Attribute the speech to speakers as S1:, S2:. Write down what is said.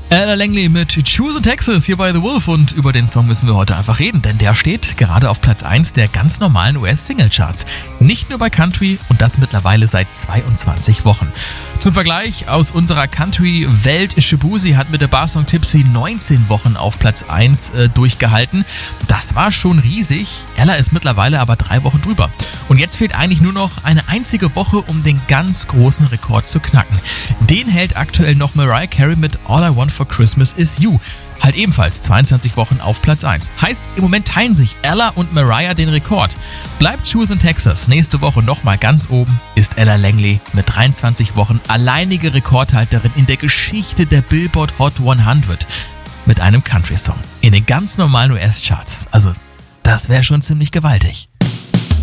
S1: Ella Langley mit Choose in Texas hier bei The Wolf, und über den Song müssen wir heute einfach reden, denn der steht gerade auf Platz 1 der ganz normalen US-Single-Charts. Nicht nur bei Country, und das mittlerweile seit 22 Wochen. Zum Vergleich, aus unserer Country-Welt, Shaboozey hat mit der Barsong Tipsy 19 Wochen auf Platz 1 durchgehalten. Das war schon riesig. Ella ist mittlerweile aber 3 Wochen drüber. Und jetzt fehlt eigentlich nur noch eine einzige Woche, um den ganz großen Rekord zu knacken. Den hält aktuell noch Mariah Carey mit All I Want for Christmas Is You. Halt ebenfalls 22 Wochen auf Platz 1. Heißt, im Moment teilen sich Ella und Mariah den Rekord. Bleibt Choose in Texas nächste Woche nochmal ganz oben, ist Ella Langley mit 23 Wochen alleinige Rekordhalterin in der Geschichte der Billboard Hot 100 mit einem Country-Song in den ganz normalen US-Charts. Also, das wäre schon ziemlich gewaltig.